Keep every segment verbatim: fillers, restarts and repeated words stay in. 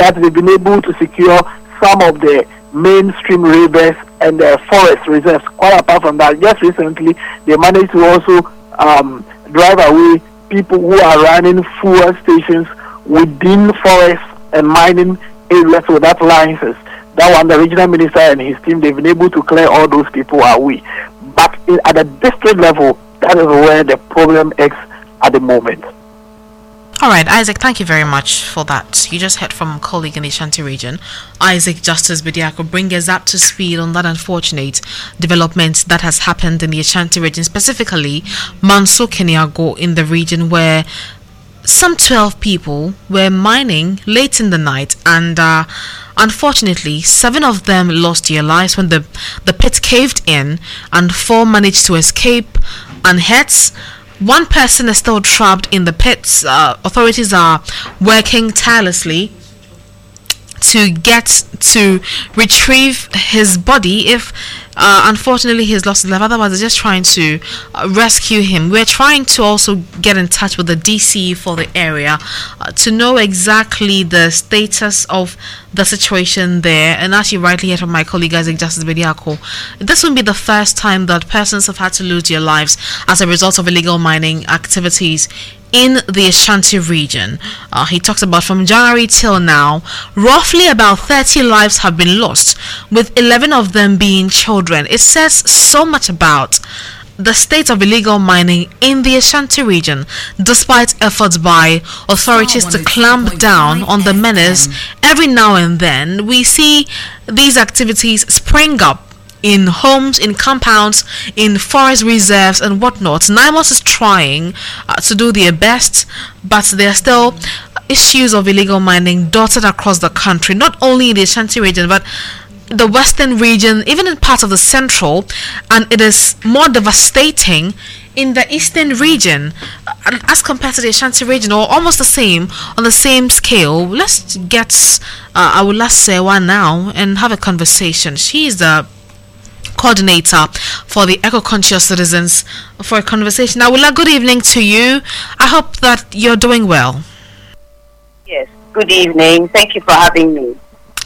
that they've been able to secure some of the mainstream rivers and the forest reserves. Quite apart from that, just recently they managed to also um, drive away people who are running fuel stations within forests and mining areas without licenses. That one, the regional minister and his team, they've been able to clear all those people away. But in, at the district level, that is where the problem is at the moment. All right, Isaac, thank you very much for that. You just heard from a colleague in the Ashanti region, Isaac Justice Bediako, bring us up to speed on that unfortunate development that has happened in the Ashanti region, specifically Manso Keniago in the region, where some twelve people were mining late in the night, and uh, unfortunately, seven of them lost their lives when the, the pit caved in, and four managed to escape unhurt. One person is still trapped in the pits. Uh, authorities are working tirelessly to get to retrieve his body if uh, unfortunately he's lost his life. Otherwise, they're just trying to uh, rescue him. We're trying to also get in touch with the D C for the area uh, to know exactly the status of the situation there. And as you rightly heard from my colleague Isaac Justice Bediako, this won't be the first time that persons have had to lose their lives as a result of illegal mining activities in the Ashanti region. Uh, he talks about from January till now, roughly about thirty lives have been lost, with eleven of them being children. It says so much about the state of illegal mining in the Ashanti region, despite efforts by authorities to clamp down on the menace. Every now and then, we see these activities spring up in homes, in compounds, in forest reserves and whatnot. NIMOS is trying uh, to do their best, but there are still issues of illegal mining dotted across the country, not only in the Ashanti region, but the western region, even in parts of the central, and it is more devastating in the eastern region uh, as compared to the Ashanti region, or almost the same, on the same scale. Let's get uh, I will last say one now and have a conversation. She is the coordinator for the eco-conscious citizens for a conversation. Awula, good evening to you. I hope that you're doing well. Yes, good evening. Thank you for having me.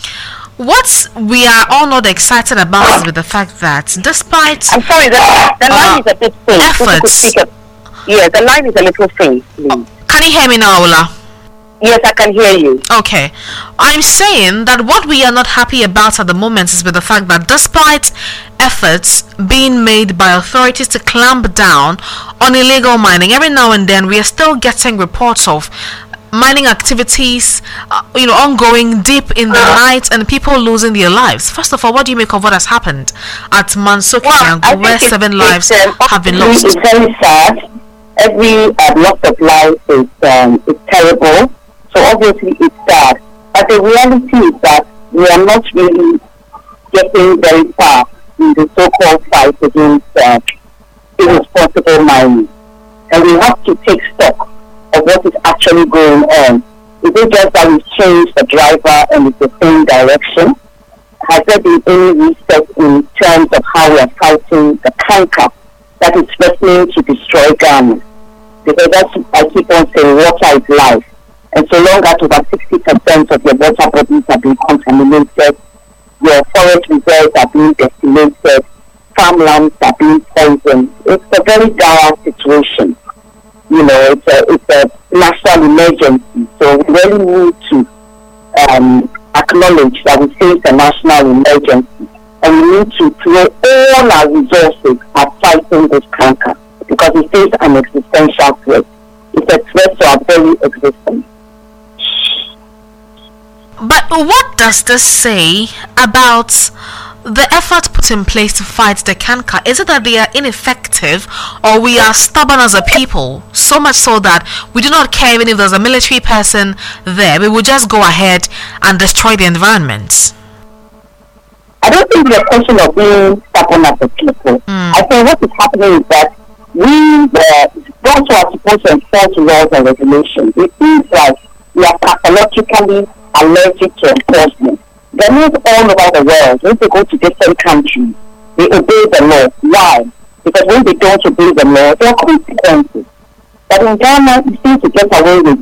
What we are all not excited about is with the fact that despite I'm sorry, the, the uh, line is a bit faint. efforts. Yeah, the line is a little faint, please. Can you hear me now, Awula? Yes, I can hear you. Okay. I'm saying that what we are not happy about at the moment is with the fact that despite efforts being made by authorities to clamp down on illegal mining, every now and then we are still getting reports of mining activities uh, you know, ongoing deep in the night and people losing their lives. First of all, what do you make of what has happened at Manso Keniago, well, where seven lives um, have been lost? It's very sad. Every uh, loss of life is, um, is terrible. So obviously it's sad. But the reality is that we are not really getting very far in the so-called fight against uh, irresponsible mining. And we have to take stock of what is actually going on. Is it just that we've changed the driver and it's the same direction? Has there been any reset in terms of how we are fighting the canker that is threatening to destroy Ghana? Because that's, I keep on saying, water is life. And so long as over sixty percent of your water bodies are being contaminated, your forest reserves are being decimated, farmlands are being poisoned, it's a very dire situation. You know, it's a, it's a national emergency. So we really need to um, acknowledge that we face a national emergency. And we need to throw all our resources at fighting this canker because it is an existential threat. It's a threat to our very existence. But what does this say about the effort put in place to fight the canker? Is it that they are ineffective, or we are stubborn as a people, so much so that we do not care even if there's a military person there, we will just go ahead and destroy the environment? I don't think it's a question of being stubborn as a people. Mm. I think what is happening is that we, the, those who are supposed to enforce laws and regulations, it seems like we are pathologically allergic to enforcement. They move all over the world. When they go to different countries, they obey the law. Why? Because when they don't obey the law, there are consequences. But in Ghana, you seem to get away with it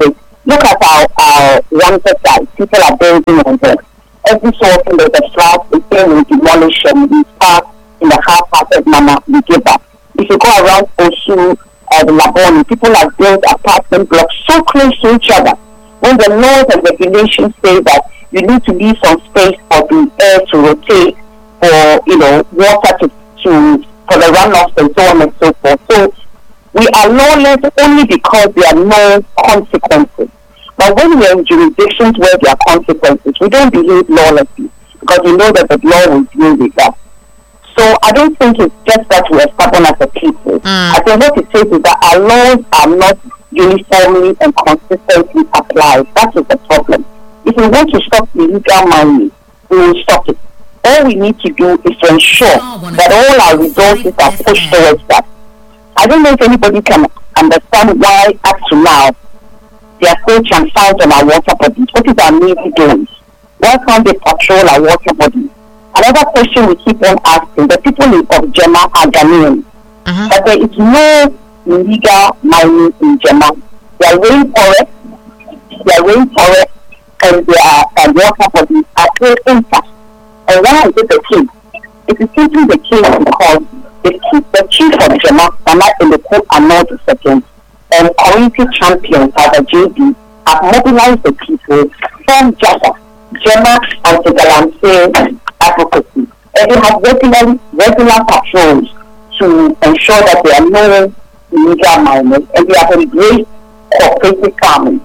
Look at our, our wanted sites. People are building on them. Every so often there's a flat, the thing will demolish and we start in the half-hearted manner, we give up. If you go around Osu, uh, the Laboni, people have built apartment blocks so close to each other. When the laws and regulations say that you need to leave some space for the air to rotate, or, you know, water to, to for the runoffs and so on and so forth. So we are lawless only because there are no consequences. But when we are in jurisdictions where there are consequences, we don't behave lawlessly because we know that the law will deal with that. So I don't think it's just that we are stubborn as a people. Mm. I think what it says is that our laws are not uniformly and consistently applied. That is the problem. If we want to stop illegal mining, we will stop it. All we need to do is to ensure that all our resources are pushed towards that. I don't know if anybody can understand why up to now they are still transferred on our water bodies. What is our Navy doing? Why can't they patrol our water bodies? Another question we keep on asking, the people of Jema are Ghanaians. Mm-hmm. But there is no illegal mining in Jema. Their rainforest, their rainforest and their uh, water bodies are still intact. And why is it the case? It is simply the case because the chief, the chief of Jema, Nana Eleko Arnold the second, and community champions as a J D have mobilized the people from Java, Jema and the Galamsey advocacy. And they have regular, regular patrols to ensure that there are no illegal miners and they have embraced cooperative farming.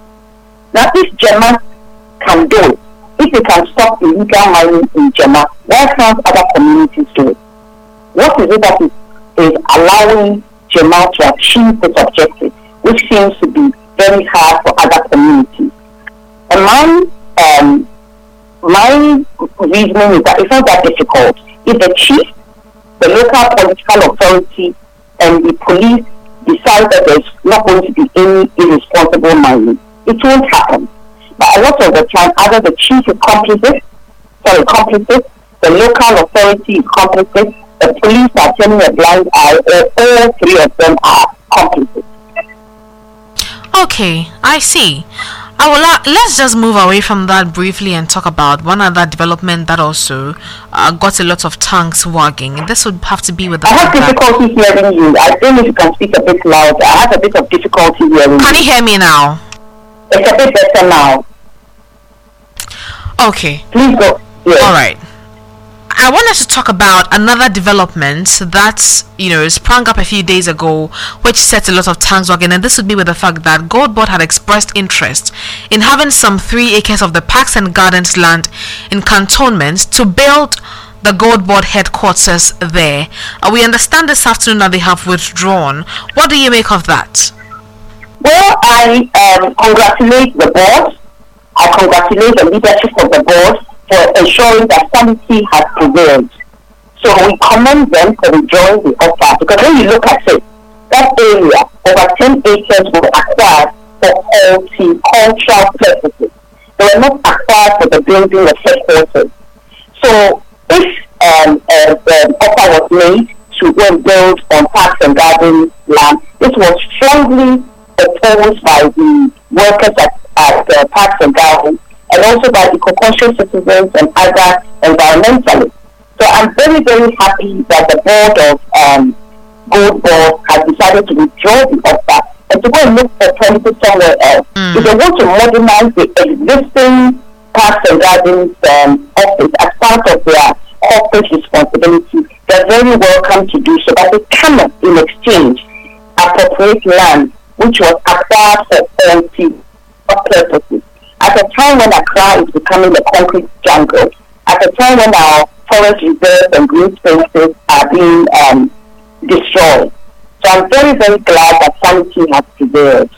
Now, if Jema can do it, if they can stop illegal mining in Jema, why can't other communities do it? What is it that is, is allowing Jema to achieve this objective, which seems to be very hard for other communities? And my, um, my reasoning is that it's not that difficult. If the chief, the local political authority, and the police decide that there's not going to be any irresponsible mining, it won't happen. But a lot of the time, either the chief is complicit, sorry, complicit, the local authority is complicit, the police are turning a blind eye, or all three of them are complicit. Okay, I see. I will, uh, let's just move away from that briefly and talk about one other development that also uh, got a lot of tongues wagging. This would have to be with the I have difficulty hearing you. I don't know if you can speak a bit louder. I have a bit of difficulty hearing you. Can you hear me now? It's a bit better now. Okay. Please go. Yes. All right. I want us to talk about another development that, you know, sprang up a few days ago, which set a lot of tongues wagging, and this would be with the fact that Gold Board had expressed interest in having some three acres of the Parks and Gardens land in cantonments to build the Gold Board headquarters there. Uh, we understand this afternoon that they have withdrawn. What do you make of that? Well, I um, congratulate the board. I congratulate the leadership of the board for ensuring that sanity has prevailed. So we commend them for withdrawing the offer, because when you look at it, that area, over ten acres, were acquired for horticultural purposes. They were not acquired for the building of headquarters. So if um, uh, the offer was made to go and build on Parks and Gardens land, this was strongly opposed by the workers at, at uh, Parks and Gardens, and also by eco-conscious citizens and other environmentalists. So I'm very, very happy that the board of um, Gold Board has decided to withdraw the offer and to go and look for premises somewhere else. Mm. If they want to modernize the existing Parks and Gardens um, office as part of their corporate responsibility, they're very welcome to do so. But they cannot, in exchange, appropriate land which was acquired for empty purposes. At a time when Accra is becoming a concrete jungle, at a time when our forest reserves and green spaces are being um, destroyed. So I'm very, very glad that sanity has prevailed.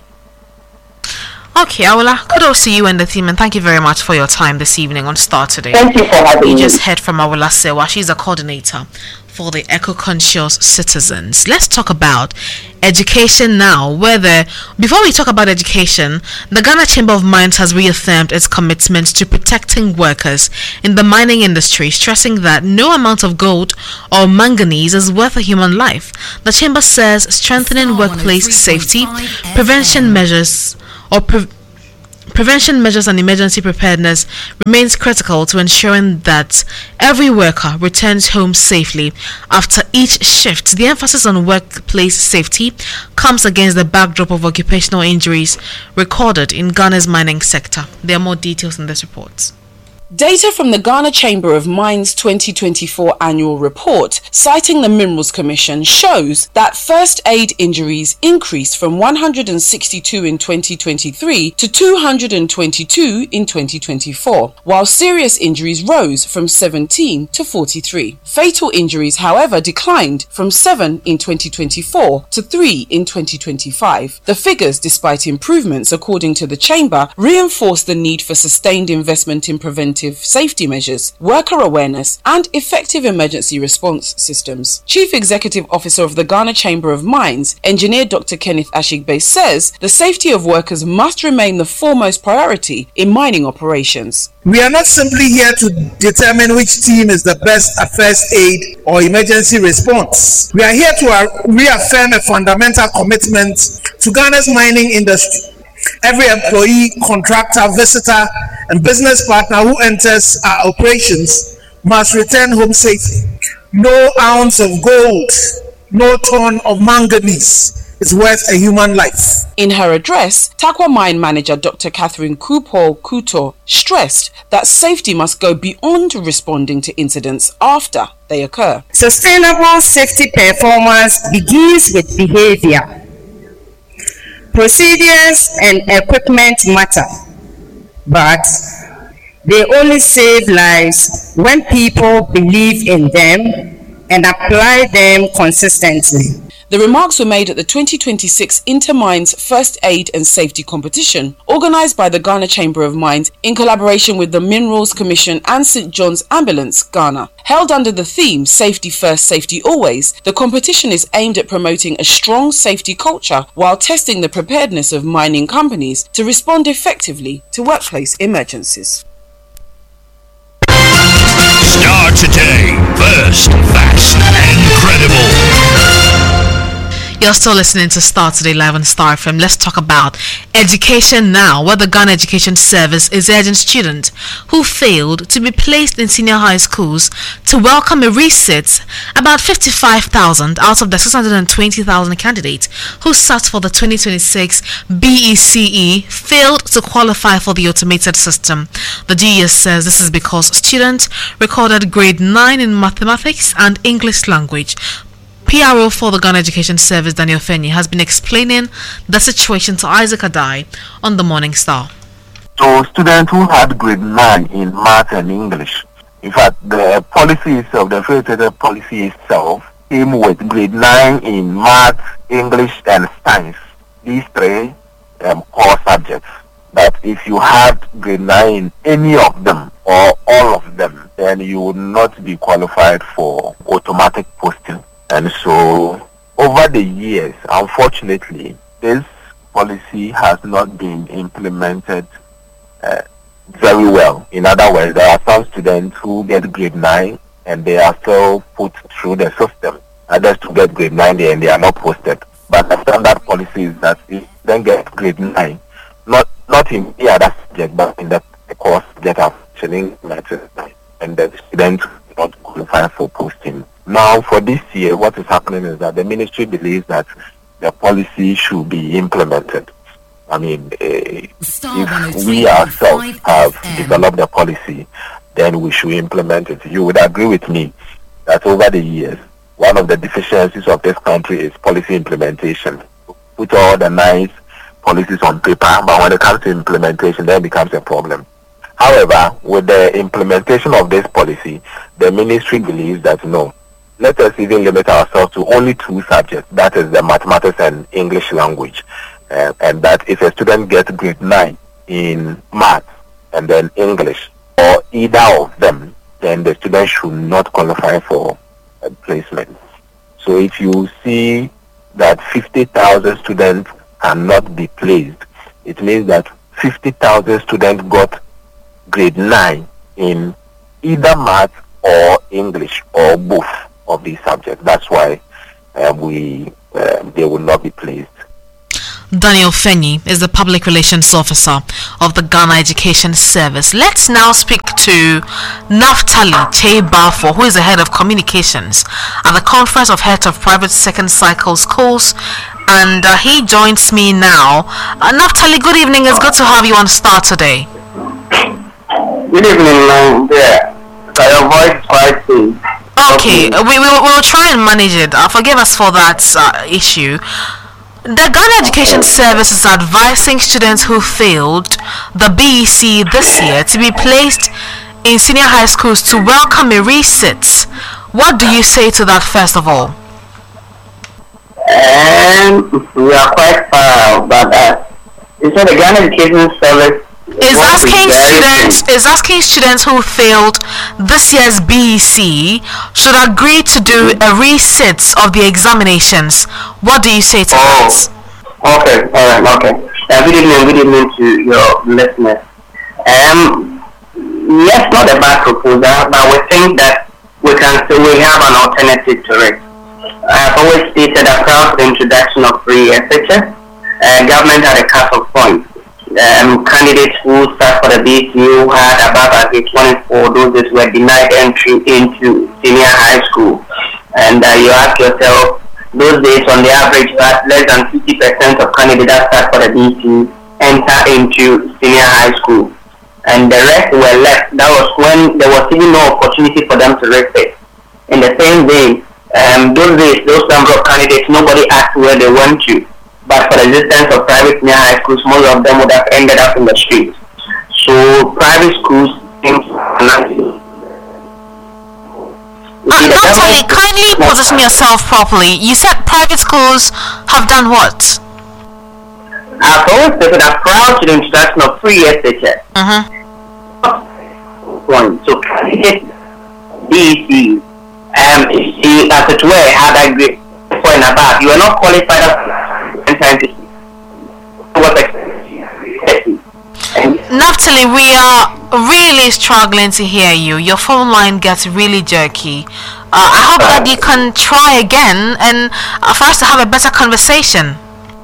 Okay, Awula, kudos to you and the team, and thank you very much for your time this evening on Star Today. Thank you for having we me. We just heard from Awula Sewa. She's a coordinator for the eco-conscious citizens. Let's talk about education now. Whether before we talk about education, the Ghana Chamber of Mines has reaffirmed its commitment to protecting workers in the mining industry, stressing that no amount of gold or manganese is worth a human life. The chamber says strengthening workplace safety, prevention measures, or pre- Prevention measures and emergency preparedness remains critical to ensuring that every worker returns home safely after each shift. The emphasis on workplace safety comes against the backdrop of occupational injuries recorded in Ghana's mining sector. There are more details in this report. Data from the Ghana Chamber of Mines twenty twenty-four annual report, citing the Minerals Commission, shows that first aid injuries increased from one hundred sixty-two in twenty twenty-three to two hundred twenty-two in twenty twenty-four, while serious injuries rose from seventeen to forty-three. Fatal injuries, however, declined from seven in twenty twenty-four to three in twenty twenty-five. The figures, despite improvements according to the Chamber, reinforce the need for sustained investment in preventive safety measures, worker awareness, and effective emergency response systems. Chief Executive Officer of the Ghana Chamber of Mines, Engineer Doctor Kenneth Ashigbe, says the safety of workers must remain the foremost priority in mining operations. We are not simply here to determine which team is the best at first aid or emergency response. We are here to reaffirm a fundamental commitment to Ghana's mining industry. Every employee, contractor, visitor, and business partner who enters our operations must return home safely. No ounce of gold, no ton of manganese is worth a human life. In her address, Takwa Mine Manager Doctor Catherine Kupol Kuto stressed that safety must go beyond responding to incidents after they occur. Sustainable safety performance begins with behavior. Procedures and equipment matter, but they only save lives when people believe in them and apply them consistently. The remarks were made at the twenty twenty-six Intermines First Aid and Safety Competition, organised by the Ghana Chamber of Mines in collaboration with the Minerals Commission and Saint John's Ambulance, Ghana. Held under the theme Safety First, Safety Always, the competition is aimed at promoting a strong safety culture while testing the preparedness of mining companies to respond effectively to workplace emergencies. Start today, first, fast, and credible. You're still listening to Star Today Live on Star F M. Let's talk about education now, where the Ghana Education Service is urging students who failed to be placed in senior high schools to welcome a resit. About fifty-five thousand out of the six hundred twenty thousand candidates who sat for the twenty twenty-six B E C E failed to qualify for the automated system. The G E S says this is because students recorded grade nine in mathematics and English language. P R O for the Ghana Education Service, Daniel Fenny, has been explaining the situation to Isaac Adai on the Morning Star. So students who had grade nine in math and English, in fact, the policy itself, the affiliated policy itself, came with grade nine in math, English, and science. These three um, core subjects. That if you had grade nine in any of them or all of them, then you would not be qualified for automatic posting. And so, over the years, unfortunately, this policy has not been implemented uh, very well. In other words, there are some students who get grade nine and they are still put through the system. Others to get grade nine and they are not posted. But the standard policy is that if you then get grade nine, not not in the other subject, but in the course that are mentioning, and the students not qualify for posting. Now, for this year, what is happening is that the ministry believes that the policy should be implemented. I mean, uh, if we ourselves have developed the policy, then we should implement it. You would agree with me that over the years, one of the deficiencies of this country is policy implementation. Put all the nice policies on paper, but when it comes to implementation, then it becomes a problem. However, with the implementation of this policy, the ministry believes that no, let us even limit ourselves to only two subjects, that is the mathematics and English language. Uh, and that if a student gets grade nine in math and then English, or either of them, then the student should not qualify for a placement. So if you see that fifty thousand students cannot be placed, it means that fifty thousand students got grade nine in either math or English or both of these subjects. That's why uh, we uh, they will not be placed. Daniel Fenyi is the Public Relations Officer of the Ghana Education Service. Let's now speak to Naftali Che-Balfour, who is the Head of Communications at the Conference of Heads of Private Second Cycle Schools, and uh, he joins me now. Uh, Naftali, good evening. It's good to have you on Star today. Good evening, man. Yeah. Your voice is quite thin. Okay, okay. we will we'll try and manage it. Uh, forgive us for that uh, issue. The Ghana Education Service is advising students who failed the B E C this year to be placed in senior high schools to welcome a resit. What do you say to that, first of all? And we are quite far about that. You said the Ghana Education Service is asking students is asking students who failed this year's B E C should agree to do a resit of the examinations. What do you say to oh, that? Okay, all right, okay. Uh, good evening, good evening to your listeners. Um, yes, not a bad proposal, but we think that we can still we have an alternative to it. I've always stated that prior to the introduction of free S H S, uh, government had a cut-off point. Um, candidates who start for the B E C who had above at least twenty-four doses were denied entry into senior high school. And uh, you ask yourself, those days on the average that less than fifty percent of candidates that start for the B E C enter into senior high school. And the rest were left. That was when there was even no opportunity for them to refit. In the same way, um, those days, those number of candidates, nobody asked where they went to. But for the existence of private senior high schools, most of them would have ended up in the streets. So private schools think uh, Natalie, kindly position yourself properly. You said private schools have done what? I've always said that prior to the introduction of free S H S, uh-huh. so candidate B E C, um, she, as it were, had a grade four and above. You are not qualified as Naftali, we are really struggling to hear you. Your phone line gets really jerky. Uh, I hope that you can try again and uh, for us to have a better conversation.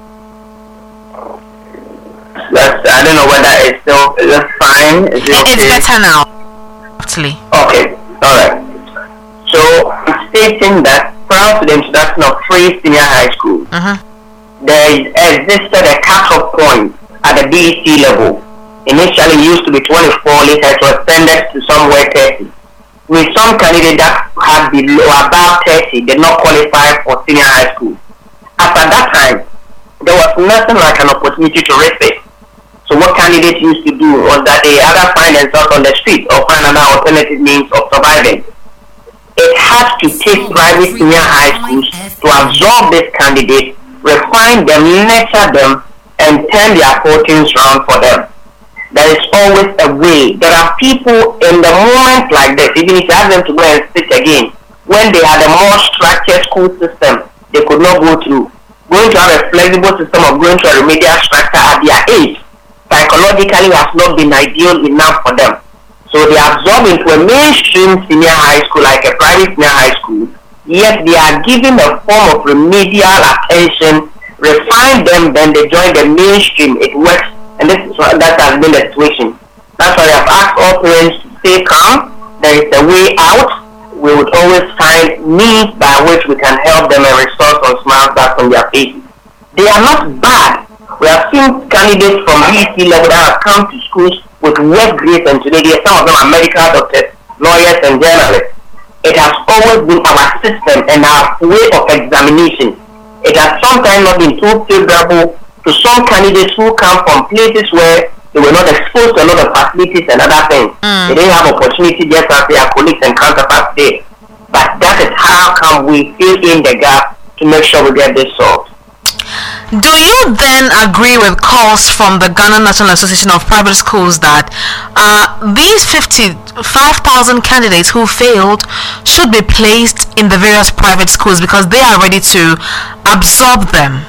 That's, I don't know whether it's still is it fine. Is it okay? It's better now, Naftali. Okay, alright. So I'm stating that prior to the introduction of free senior high school, uh-huh. there existed a cut-off point at the B E C level. Initially it used to be twenty-four, later it was extended to somewhere thirty. With some candidates that had below about thirty did not qualify for senior high school. After that time, there was nothing like an opportunity to refit. So what candidates used to do was that they either find themselves on the street or find another alternative means of surviving. It has to take private senior high schools to absorb this candidate, refine them, nurture them, and turn their fortunes round for them. There is always a way. There are people in the moment like this, even if you ask them to go and sit again, when they had a more structured school system, they could not go through. Going to have a flexible system of going to a remedial structure at their age, psychologically has not been ideal enough for them. So they absorb into a mainstream senior high school, like a private senior high school, yet they are given a form of remedial attention, refine them, then they join the mainstream. It works, and this is what, that has been the situation. That's why I've asked all parents to stay calm. There is a way out. We would always find means by which we can help them and restore some smiles back from their faces. They are not bad. We have seen candidates from B E C level that have come to schools with work grades, and today some of them are medical doctors, lawyers, and journalists. It has always been our system and our way of examination. It has sometimes not been too favorable to some candidates who come from places where they were not exposed to a lot of facilities and other things. Mm. They didn't have opportunity just as their colleagues and counterparts did. But that is how come we fill in the gap to make sure we get this solved. Do you then agree with calls from the Ghana National Association of Private Schools that uh, these fifty-five thousand candidates who failed should be placed in the various private schools because they are ready to absorb them?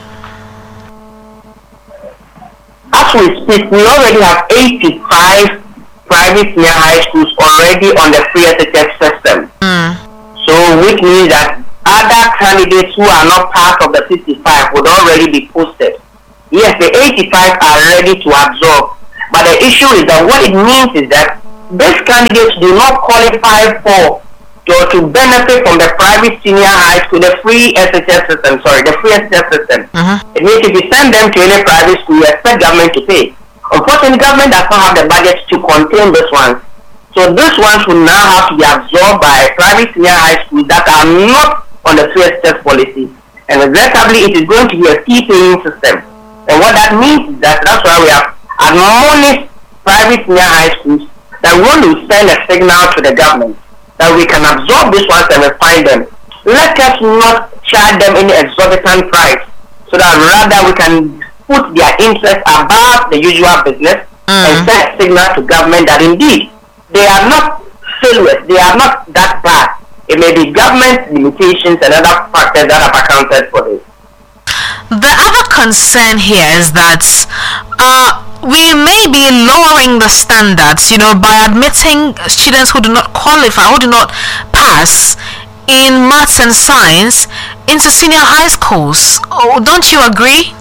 As we speak, we already have eighty-five private senior high schools already on the free S H S system. Mm. So which means that other candidates who are not part of the fifty-five would already be posted. yes, the eighty-five are ready to absorb. But the issue is that what it means is that these candidates do not qualify for or to benefit from the private senior high school, the free S H S system, sorry, the free S H S system. Uh-huh. It means if you send them to any private school, you expect government to pay. Unfortunately, government does not have the budget to contain this one. So these ones will now have to be absorbed by private senior high schools that are not on the free S H S policy. And regrettably, it is going to be a fee-paying system. And what that means is that that's why we have admonished private senior high schools that we want to send a signal to the government that we can absorb these ones and refine them. Let us not charge them any exorbitant price, so that rather we can put their interests above the usual business mm. and send a signal to government that indeed they are not failures, they are not that bad. It may be government limitations and other factors that have accounted for this. The other concern here is that uh, we may be lowering the standards, you know, by admitting students who do not qualify, who do not pass in maths and science into senior high schools. Oh, don't you agree?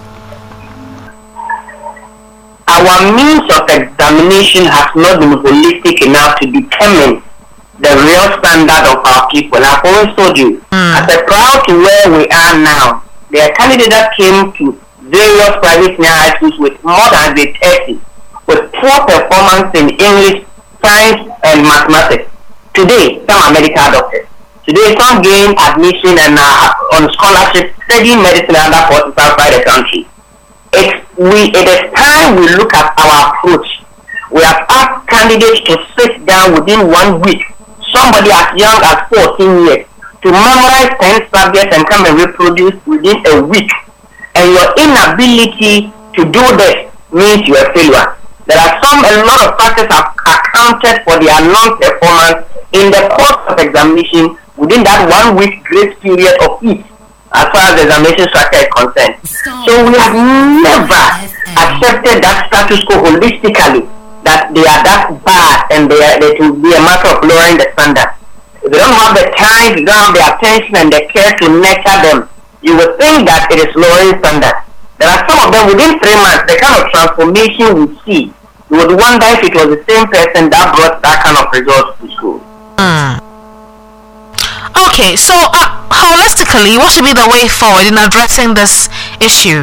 Our means of examination has not been holistic enough to determine the real standard of our people. I've always told you, mm. as a proud to where we are now, there are candidates that came to various private senior high schools with more than the thirty, with poor performance in English, science, and mathematics. Today, some are medical doctors. Today, some gain admission and are on scholarship studying medicine and other courses outside the country. It's, we, it is time we look at our approach. We have asked candidates to sit down within one week, somebody as young as fourteen years, to memorize ten subjects and come and reproduce within a week. And your inability to do this means you are a failure. There are some, a lot of factors have accounted for their non-performance in the course of examination within that one week grace period of each, as far as the examination structure is concerned. So we have never accepted that status quo holistically, that they are that bad and they are, it will be a matter of lowering the standard. If they don't have the time, if they don't have the attention and the care to nurture them, you would think that it is lowering standards. There are some of them within three months, the kind of transformation we see, you would wonder if it was the same person that brought that kind of results to school. Mm. Okay, so uh, holistically, what should be the way forward in addressing this issue?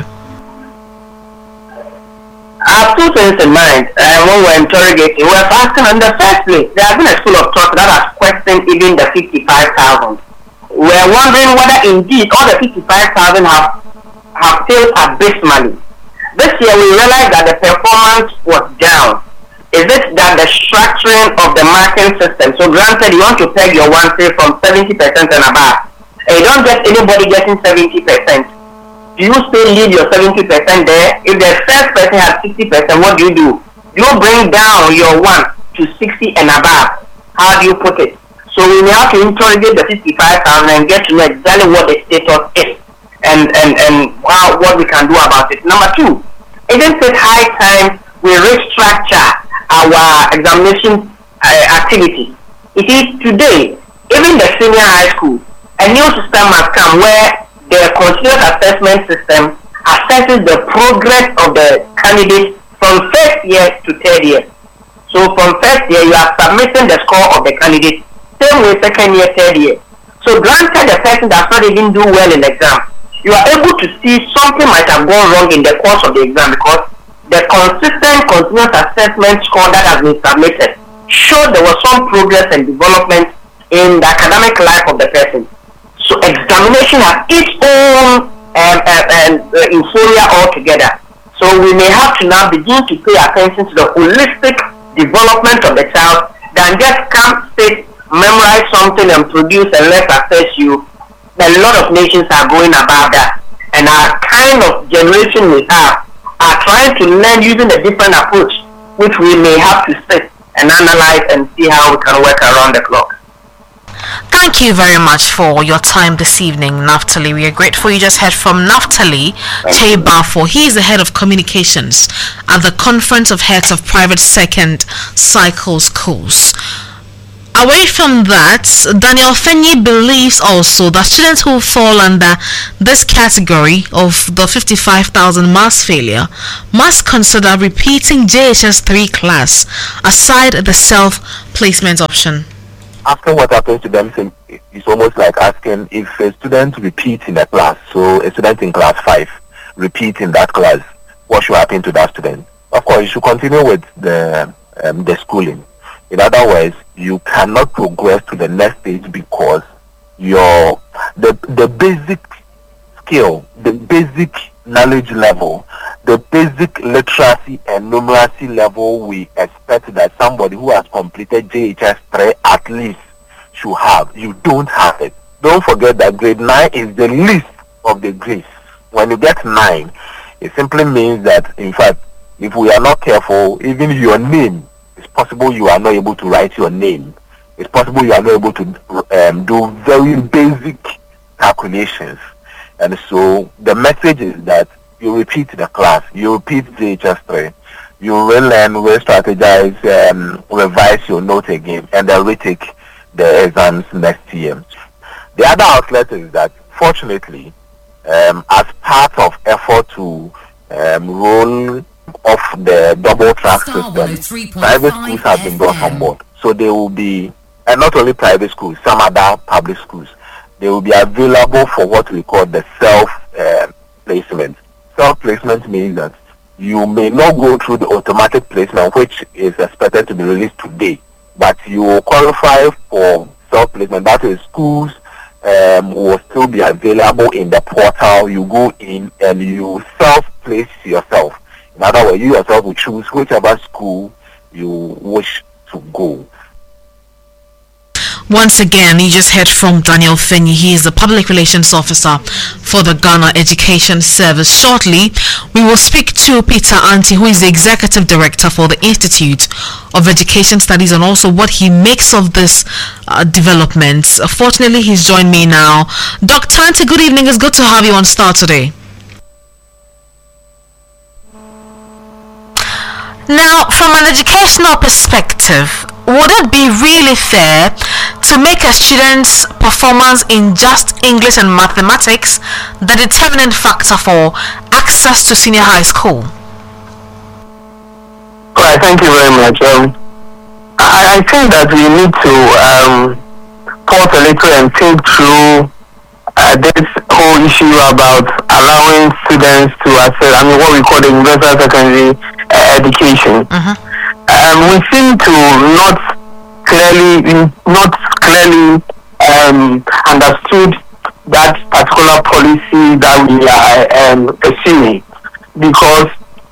I have two things in mind uh, when we're interrogating. We're asking in the first place, there has been a school of thought that has questioned even the fifty-five thousand. We're wondering whether indeed all the fifty-five thousand have, have failed abysmally. This year we realized that the performance was down. Is it that the structuring of the marking system, so granted you want to peg your one say from seventy percent and above, and you don't get anybody getting seventy percent. Do you still leave your seventy percent there? If the first person has sixty percent, what do you do? You bring down your one to sixty and above. How do you put it? So we may have to interrogate the fifty-five thousand and get to know exactly what the status is and, and, and how, what we can do about it. Number two, isn't it high time we restructure our examination uh, activity? It is today, even the senior high school, a new system has come where the continuous assessment system assesses the progress of the candidate from first year to third year. So from first year, you are submitting the score of the candidate, same way second year, third year. So granted the person does not even do well in the exam, you are able to see something might have gone wrong in the course of the exam because the consistent continuous assessment score that has been submitted showed there was some progress and development in the academic life of the person. So examination has its own um, uh, uh, euphoria altogether. So we may have to now begin to pay attention to the holistic development of the child than just come, sit, memorize something and produce and let's assess you. A lot of nations are going about that. And our kind of generation we have are trying to learn using a different approach, which we may have to sit and analyze and see how we can work around the clock. Thank you very much for your time this evening, Naphtali. We are grateful. You just heard from Naphtali Tebafo. He is the head of communications at the Conference of Heads of Private Second Cycle Schools. Away from that, Daniel Fenyi believes also that students who fall under this category of the fifty-five thousand mass failure must consider repeating J H S three class aside the self-placement option. After what happens to them, it's almost like asking if a student repeats in a class, so a student in class five repeats in that class, what should happen to that student? Of course, you should continue with the um, the schooling. In other words, you cannot progress to the next stage because your the the basic skill, the basic knowledge level, the basic literacy and numeracy level we expect that somebody who has completed J H S three at least should have. You don't have it. Don't forget that grade nine is the least of the grades. When you get nine, it simply means that, in fact, if we are not careful, even your name, it's possible you are not able to write your name. It's possible you are not able to um, do very basic calculations. And so the message is that you repeat the class, you repeat J H S three, you relearn, re-strategize, um, revise your note again, and then retake the exams next year. The other outlet is that, fortunately, um, as part of effort to um, roll off the double track system, private schools have been brought on board. So they will be, and not only private schools, some other public schools, they will be available for what we call the self-placement. Uh, self-placement means that you may not go through the automatic placement, which is expected to be released today, but you will qualify for self-placement. That is, schools um, will still be available in the portal. You go in and you self-place yourself. In other words, you yourself will choose whichever school you wish to go. Once again, you just heard from Daniel Fenyi. He is the Public Relations Officer for the Ghana Education Service. Shortly, we will speak to Peter Anti, who is the Executive Director for the Institute of Education Studies, and also what he makes of this uh, development. Uh, fortunately, he's joined me now. Doctor Anti, good evening. It's good to have you on Star today. Now, from an educational perspective, would it be really fair to make a student's performance in just English and mathematics the determining factor for access to senior high school? All right, thank you very much. Um, I, I think that we need to um, pause a little and think through uh, this whole issue about allowing students to access, I mean, what we call the universal secondary uh, education. Uh-huh. Um, we seem to not clearly, not clearly um, understood that particular policy that we are um, pursuing, because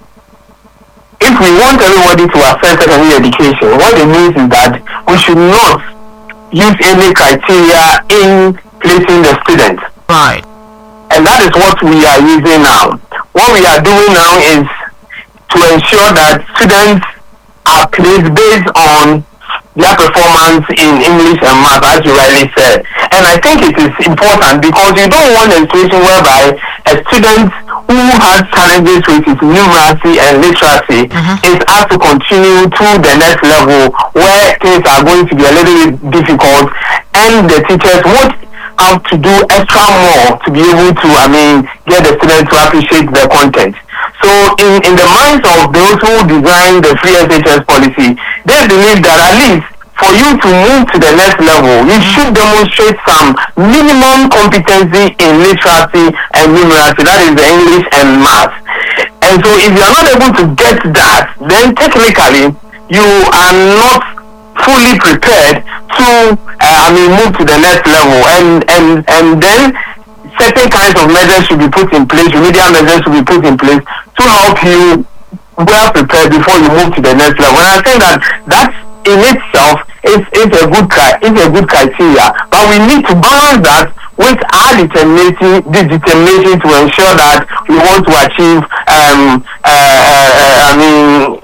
if we want everybody to access secondary education, what it means is that we should not use any criteria in placing the student. Right. And that is what we are using now. What we are doing now is to ensure that students are placed based on their performance in English and math, as you rightly said. And I think it is important because you don't want a situation whereby a student who has challenges with his numeracy and literacy uh-huh. is asked to continue to the next level where things are going to be a little bit difficult, and the teachers won't have to do extra more to be able to, I mean, get the students to appreciate the content. So in, in the minds of those who design the free S H S policy, they believe that at least for you to move to the next level, you should demonstrate some minimum competency in literacy and numeracy, that is the English and math. And so if you are not able to get that, then technically you are not fully prepared to, uh, I mean, move to the next level. And, and, and then certain kinds of measures should be put in place, remedial measures should be put in place to help you well prepared before you move to the next level. And I think that that in itself is, is a good is a good criteria, but we need to balance that with our determination, the determination to ensure that we want to achieve, um, uh, I mean,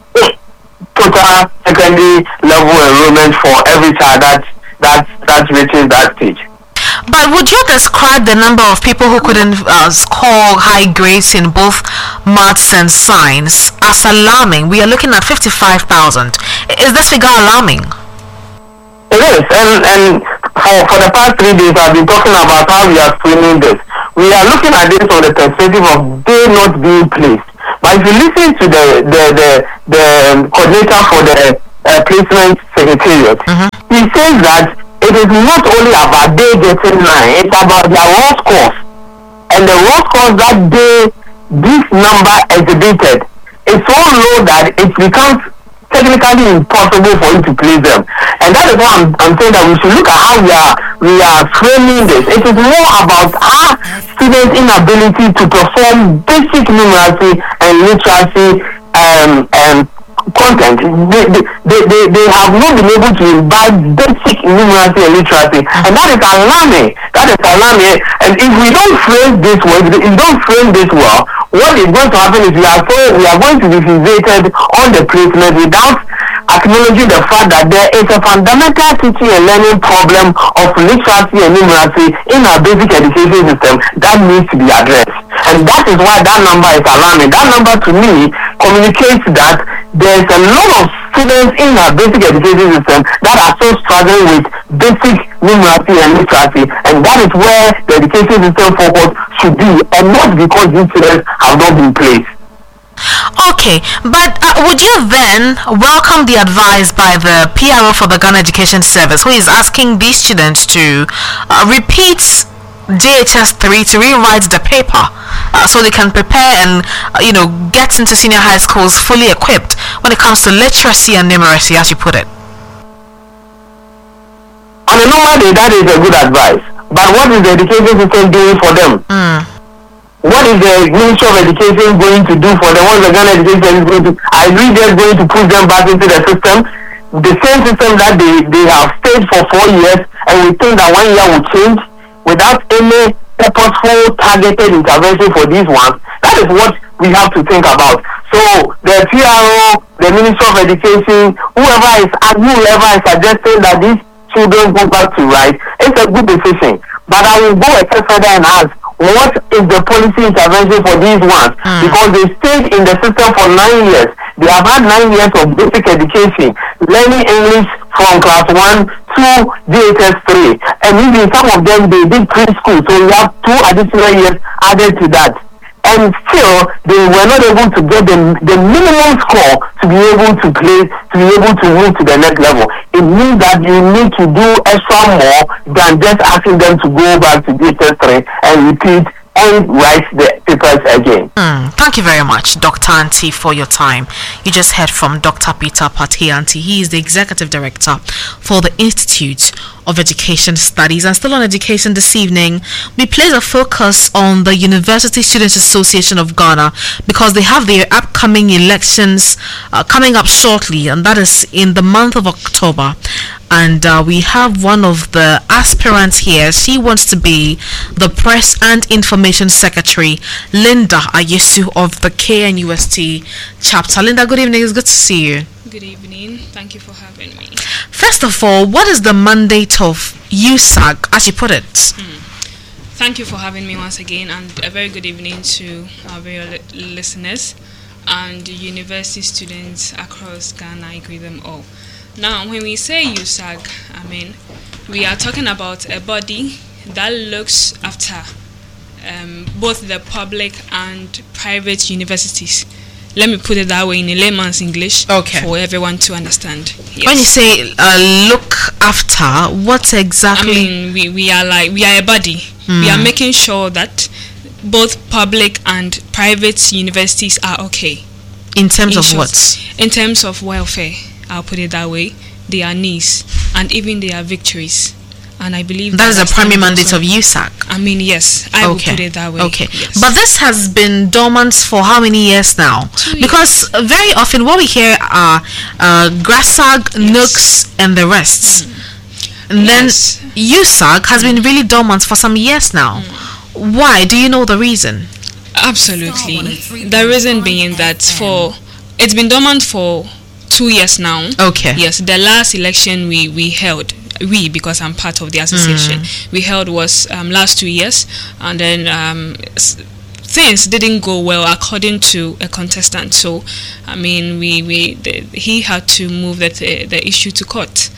total secondary level enrollment for every child that that that reaches that stage. But would you describe the number of people who couldn't uh, score high grades in both maths and science as alarming? We are looking at fifty-five thousand. Is this figure alarming? It is, and, and for, for the past three days I've been talking about how we are framing this. We are looking at this from the perspective of they not being placed. But if you listen to the the the, the coordinator for the uh, placement secretariat, mm-hmm. he says that it is not only about they getting nine, it's about their raw scores. And the raw scores that they, this number exhibited, is so low that it becomes technically impossible for you to place them. And that is why I'm, I'm saying that we should look at how we are we are framing this. It is more about our students' inability to perform basic numeracy and literacy um, and content. They, they, they, they have not been able to imbibe basic numeracy and literacy, and that is alarming. That is alarming. And if we don't frame this well, if we don't frame this well, what is going to happen is we are so we are going to be fixated on the placement without acknowledging the fact that there is a fundamental teaching and learning problem of literacy and numeracy in our basic education system that needs to be addressed. And that is why that number is alarming. That number to me communicates that there is a lot of students in our basic education system that are so struggling with basic numeracy and literacy, and that is where the education system focus should be, and not because these students have not been placed. Okay, but uh, would you then welcome the advice by the P R O for the Ghana Education Service, who is asking these students to uh, repeat J H S three, to rewrite the paper uh, so they can prepare and uh, you know get into senior high schools fully equipped when it comes to literacy and numeracy, as you put it? On a normal day, that is a good advice. But what is the education system doing for them? Mm. What is the Ministry of Education going to do for them? What is the Ghana Education Service going to? Are we just going to push them back into the system? The same system that they, they have stayed for four years, and we think that one year will change without any purposeful, targeted intervention for these ones. That is what we have to think about. So the P R O, the Ministry of Education, whoever is whoever is suggesting that these children go back to right, it's a good decision. But I will go a step further and ask, what is the policy intervention for these ones? Mm. Because they stayed in the system for nine years. They have had nine years of basic education, learning English from class one to J H S three. And even some of them, they did preschool, so we have two additional years added to that. And still, they were not able to get the, the minimum score to be able to play, to be able to move to the next level. It means that you need to do extra more than just asking them to go back to J H S three and repeat and write the papers again. Mm, thank you very much, Doctor Anti, for your time. You just heard from Doctor Peter Partey-Anti. He is the Executive Director for the Institute of Education Studies. And still on education this evening, we place a focus on the University Students Association of Ghana, because they have their upcoming elections uh, coming up shortly, and that is in the month of October. And uh, we have one of the aspirants here. She wants to be the Press and Information Secretary, Linda Ayesu of the K N U S T chapter. Linda, good evening. It's good to see you. Good evening. Thank you for having me. First of all, what is the mandate of U S A G, as you put it? Hmm. Thank you for having me once again, and a very good evening to our very li- listeners and university students across Ghana. I greet them all. Now, when we say U S A G, I mean, we are talking about a body that looks after um, both the public and private universities. Let me put it that way in a layman's English, okay, for everyone to understand. Yes. When you say uh, look after, what exactly? I mean, we, we are like, we are a body. Mm. We are making sure that both public and private universities are okay. In terms in of short, what? In terms of welfare, I'll put it that way. Their needs and even their victories. And I believe that is a primary mandate of U S A G. I mean, yes, I okay. would put it that way. Okay, yes. But this has been dormant for how many years now? Two because years. Very often what we hear are uh, GRASAG, yes. N U C, and the rest. Mm. And yes. then U S A G has been really dormant for some years now. Mm. Why? Do you know the reason? Absolutely. The reason being that for it's been dormant for two years now. Okay. Yes, the last election we, we held, we, because I'm part of the association, mm. we held was um, last two years, and then um, s- things didn't go well according to a contestant. So, I mean, we, we the, he had to move the, the issue to court.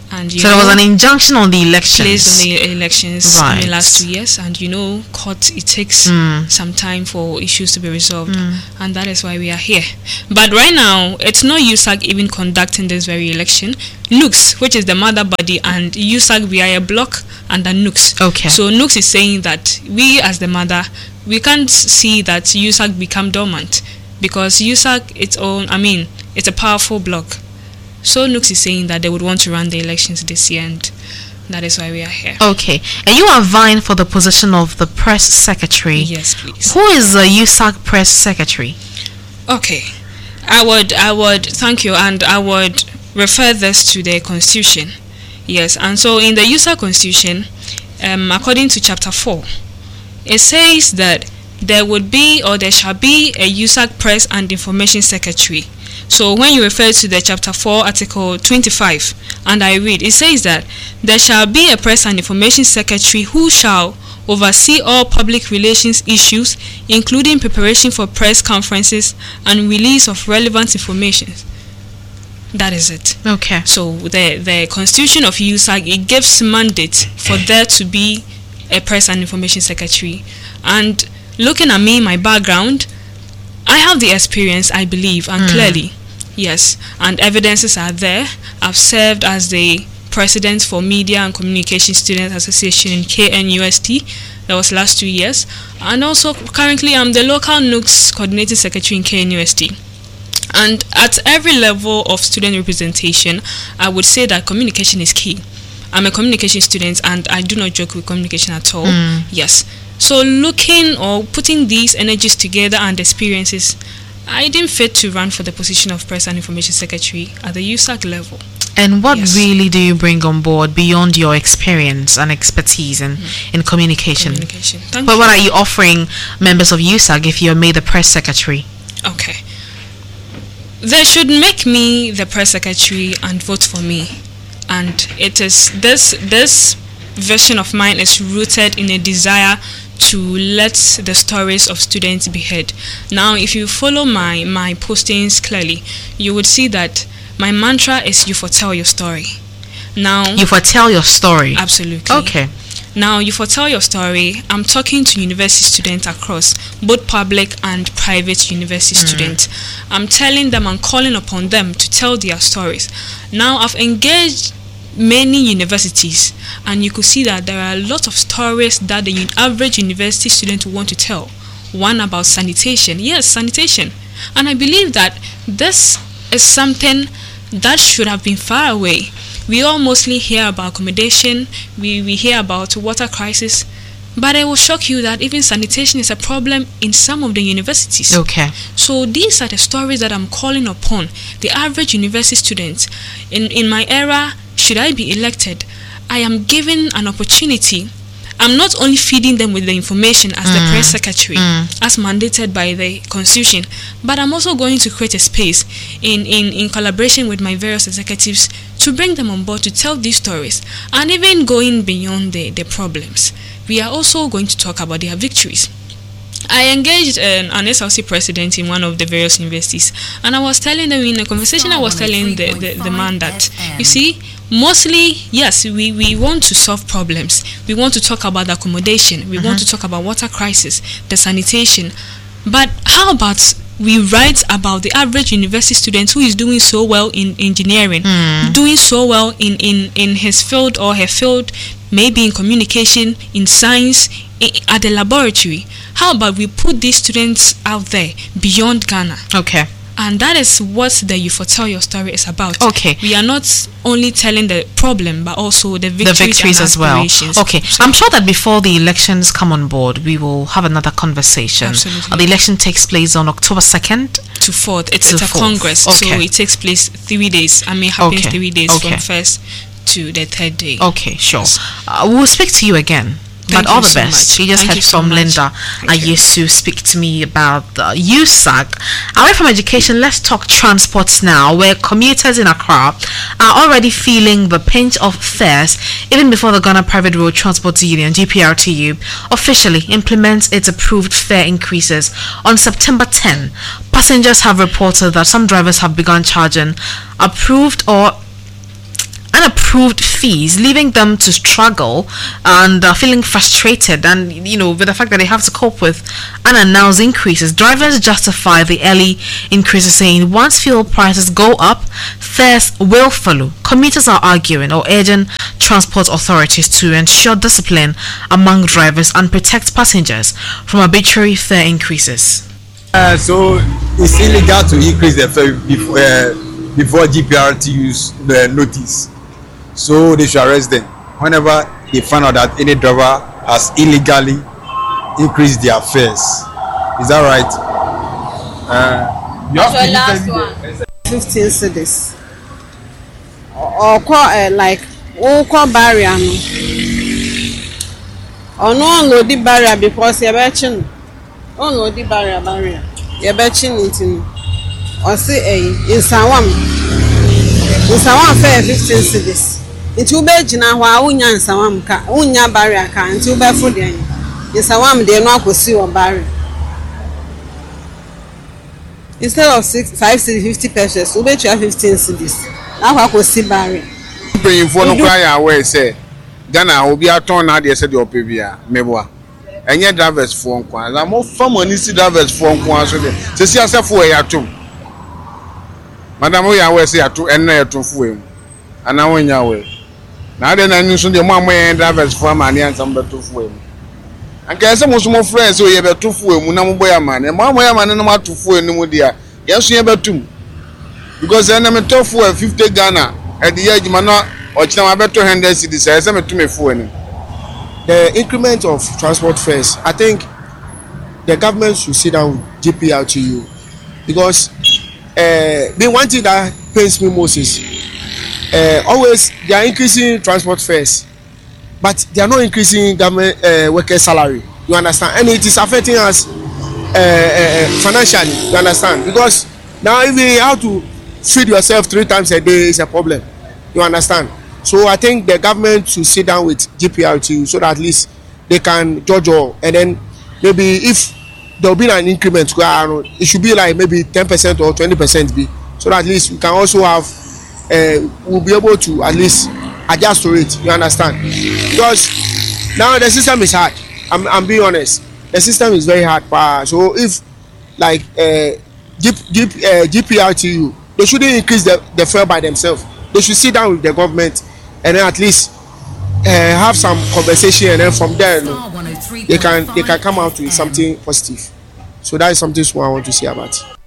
And you so know, there was an injunction on the elections. Placed on the elections right. in the last two years, and you know, court it takes mm. some time for issues to be resolved, mm. and that is why we are here. But right now, it's not U S A C even conducting this very election. N U C S, which is the mother body, and U S A C, we are a block under N U C S. Okay. So N U C S is saying that we, as the mother, we can't see that U S A C become dormant because U S A C, its own, I mean, it's a powerful block. So N U C S is saying that they would want to run the elections this year, and that is why we are here. Okay. And you are vying for the position of the press secretary. Yes, please. Who is the U S A C press secretary? Okay. I would, I would, thank you, and I would refer this to the constitution. Yes, and so in the U S A C constitution, um, according to chapter four, it says that there would be or there shall be a U S A C press and information secretary. So when you refer to the chapter four, article twenty-five, and I read, it says that there shall be a press and information secretary who shall oversee all public relations issues, including preparation for press conferences and release of relevant information. That is it. Okay. So the the constitution of U S A C, it gives mandate for there to be a press and information secretary. And looking at me, my background, I have the experience, I believe, and mm. clearly, yes, and evidences are there. I've served as the president for Media and Communication Students Association in K N U S T. That was last two years. And also, currently, I'm the local N U C S coordinating secretary in K N U S T. And at every level of student representation, I would say that communication is key. I'm a communication student, and I do not joke with communication at all. Mm. Yes. So looking or putting these energies together and experiences, I didn't fit to run for the position of Press and Information Secretary at the U S A C level. And what Yes. really do you bring on board beyond your experience and expertise in, mm. in communication? Communication. Thank but you. what are you offering members of U S A C if you're made the press secretary? Okay. They should make me the press secretary and vote for me. And it is this this vision of mine is rooted in a desire to let the stories of students be heard. Now, if you follow my my postings clearly, you would see that my mantra is you foretell your story. Now, You foretell your story. absolutely. Okay. Now, you foretell your story. I'm talking to university students across, both public and private university Mm. students. I'm telling them and calling upon them to tell their stories. Now, I've engaged many universities, and you could see that there are a lot of stories that the un- average university student will want to tell. One about sanitation. Yes, sanitation. And I believe that this is something that should have been far away. We all mostly hear about accommodation, we, we hear about water crisis, but I will shock you that even sanitation is a problem in some of the universities. Okay. So these are the stories that I'm calling upon the average university student. In, in my era, should I be elected, I am given an opportunity. I'm not only feeding them with the information as mm. the press secretary, mm. as mandated by the constitution, but I'm also going to create a space in, in, in collaboration with my various executives to bring them on board to tell these stories, and even going beyond the, the problems. We are also going to talk about their victories. I engaged an, an S L C president in one of the various universities, and I was telling them in a conversation, I was telling the, the, the man that, you see, mostly, yes, we, we want to solve problems. We want to talk about accommodation. We mm-hmm. want to talk about water crisis, the sanitation. But how about we write about the average university student who is doing so well in engineering, mm. doing so well in, in, in his field or her field, maybe in communication, in science, in, at the laboratory. How about we put these students out there beyond Ghana? Okay. And that is what the You Foretell Your Story is about. Okay. We are not only telling the problem, but also the victories, the victories and as well. Okay. So I'm sure that before the elections come on board, we will have another conversation. Absolutely. Uh, the election takes place on October second to fourth. It's, to it's a fourth. congress, Okay. so it takes place three days. I mean, happens Okay. three days Okay. from first to the third day. Okay, sure. Uh, we'll speak to you again. Thank but all you the so best. much. You just Thank heard you so from much. Linda. I used to speak to me about the U S A C. Away from education, let's talk transports now, where commuters in Accra are already feeling the pinch of fares even before the Ghana Private Road Transport Union (G P R T U) officially implements its approved fare increases on September tenth. Passengers have reported that some drivers have begun charging approved or unapproved fees, leaving them to struggle and uh, feeling frustrated, and you know, with the fact that they have to cope with unannounced increases. Drivers justify the early increases, saying once fuel prices go up, fares will follow. Commuters are arguing or urging transport authorities to ensure discipline among drivers and protect passengers from arbitrary fare increases. Uh, so it's illegal to increase the fare before, uh, before G P R T use the notice. So they should arrest them whenever they find out that any driver has illegally increased their fares. Is that right? Uh, you have to last one. fifteen cedis. Or call uh, like all call barrier. Or no load the barrier because you're betching. Oh no, the barrier barrier. You're betching it in. Or say a in Sawam. In Sawam fair fifteen cedis. It will be Jina Waunya and Sawam ka unya barrier ka until be food in. In Sawam they no go see your barrier. Instead of six five cedis fifty pesos, we bet you have fifteen cedis. Now I go see barrier. Paying for no cry away say Ghana will be a turn now they said your pavia meboa. And yet drivers for one. I'm more from when you see drivers for one. So they see yourself for a two. Madam, we are say a two and a two for him. And now in your way. Now then, I knew the mom and drivers for money and some two for him. And guess some more friends so you have a two for him. No boy man, and mom man and not two for him. Yes, you have a two. Because then I'm a tough for fifty Ghana at the age of man or China better hundred cities. I am to me for him. The increment of transport fares, I think the government should sit down with G P R T U because uh, the one thing that pains me most is uh, always they are increasing transport fares, but they are not increasing government uh, workers' salary. You understand? And it is affecting us uh, uh, financially. You understand? Because now even you have to feed yourself three times a day is a problem. You understand? So I think the government should sit down with G P R T U so that at least they can judge all, and then maybe if there will be an increment, it should be like maybe ten percent or twenty percent be, so that at least we can also have, uh, we'll be able to at least adjust to it. You understand? Because now the system is hard. I'm, I'm being honest. The system is very hard. So if like uh, G, G, uh, G P R T U, they shouldn't increase the, the fare by themselves. They should sit down with the government and then at least uh, have some conversation, and then from there, you know, they can they can come out with something positive. So that is something I want to say about it.